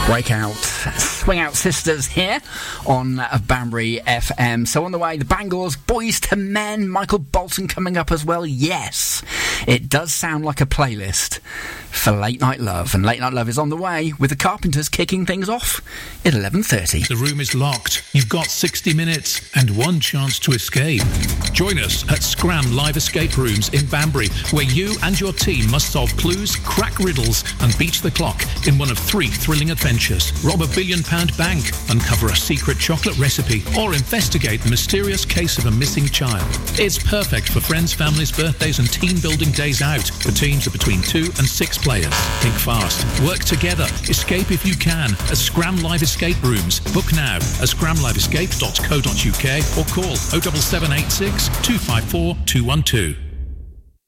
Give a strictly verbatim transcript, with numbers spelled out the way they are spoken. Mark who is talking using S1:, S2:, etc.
S1: Wake Out, Swing Out Sisters here on uh, Banbury F M. So on the way, the Bangors, Boys to Men, Michael Bolton coming up as well. Yes, it does sound like a playlist for Late Night Love. And Late Night Love is on the way with the Carpenters kicking things off at eleven thirty.
S2: The room is locked. You've got sixty minutes and one chance to escape. Join us at Scram Live Escape Rooms in Banbury, where you and your team must solve clues, crack riddles and beat the clock in one of three thrilling adventures. Rob a billion pound bank, uncover a secret chocolate recipe, or investigate the mysterious case of a missing child. It's perfect for friends, families, birthdays and team building days out for teams of between two and six players. Think fast, work together, escape if you can at Scram Live Escape Rooms. Book now at scram live escape dot co dot uk or call oh seven seven eight six two five four two one two.